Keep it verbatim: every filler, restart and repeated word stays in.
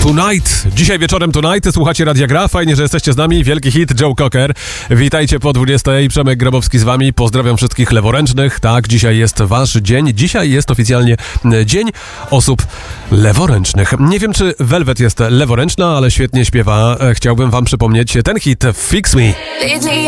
Tonight. Dzisiaj wieczorem Tonight. Słuchacie Radia Gra. Fajnie, że jesteście z nami. Wielki hit Joe Cocker. Witajcie po dwudziestej. Przemek Grabowski z wami. Pozdrawiam wszystkich leworęcznych. Tak, dzisiaj jest wasz dzień. Dzisiaj jest oficjalnie Dzień Osób Leworęcznych. Nie wiem, czy Velvet jest leworęczna, ale świetnie śpiewa. Chciałbym wam przypomnieć ten hit Fix Me.